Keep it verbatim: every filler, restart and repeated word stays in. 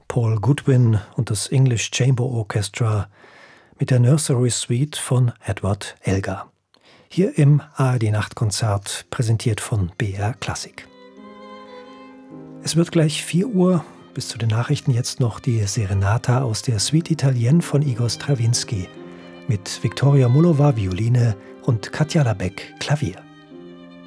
Paul Goodwin und das English Chamber Orchestra mit der Nursery Suite von Edward Elgar. Hier im A R D-Nachtkonzert, präsentiert von B R Klassik. Es wird gleich vier Uhr, bis zu den Nachrichten jetzt noch die Serenata aus der Suite Italienne von Igor Strawinski mit Viktoria Mullova Violine und Katja Labeck Klavier.